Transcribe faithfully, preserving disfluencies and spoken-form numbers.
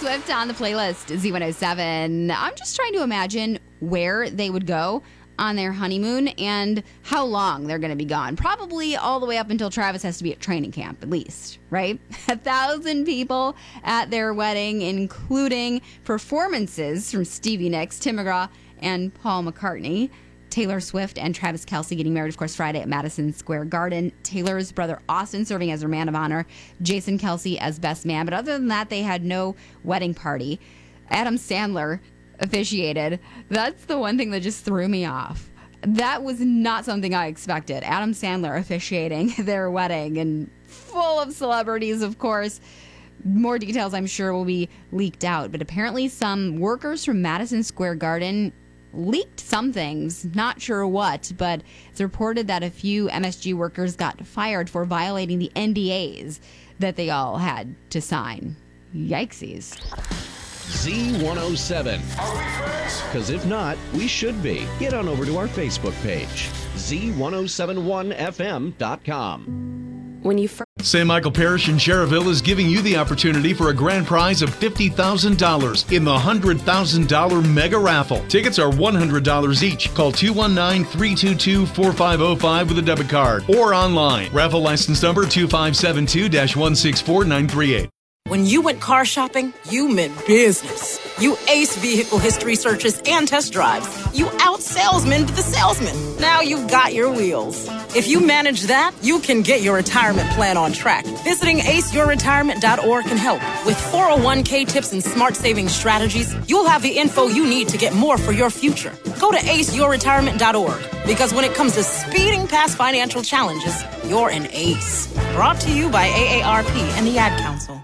Swift on the playlist, Z one oh seven. I'm just trying to imagine where they would go on their honeymoon and how long they're going to be gone. Probably all the way up until Travis has to be at training camp, at least, right? A thousand people at their wedding, including performances from Stevie Nicks, Tim McGraw, and Paul McCartney. Taylor Swift and Travis Kelce getting married, of course, Friday at Madison Square Garden. Taylor's brother Austin serving as her man of honor. Jason Kelce as best man. But other than that, they had no wedding party. Adam Sandler officiated. That's the one thing that just threw me off. That was not something I expected. Adam Sandler officiating their wedding, and full of celebrities, of course. More details, I'm sure, will be leaked out. But apparently some workers from Madison Square Garden leaked some things, not sure what, but it's reported that a few M S G workers got fired for violating the N D As that they all had to sign. Yikesies. Z one oh seven. Are we friends? Because if not, we should be. Get on over to our Facebook page, Z ten seventy-one F M dot com. When you first Saint Michael Parish in Cherville is giving you the opportunity for a grand prize of fifty thousand dollars in the one hundred thousand dollars mega raffle. Tickets are one hundred dollars each. Call two one nine, three two two, four five zero five with a debit card or online. Raffle license number two five seven two, one six four nine three eight. When you went car shopping, you meant business. You aced vehicle history searches and test drives. You out-salesmaned the salesman. Now you've got your wheels. If you manage that, you can get your retirement plan on track. Visiting ace your retirement dot org can help. With four oh one k tips and smart saving strategies, you'll have the info you need to get more for your future. Go to ace your retirement dot org, because when it comes to speeding past financial challenges, you're an ace. Brought to you by A A R P and the Ad Council.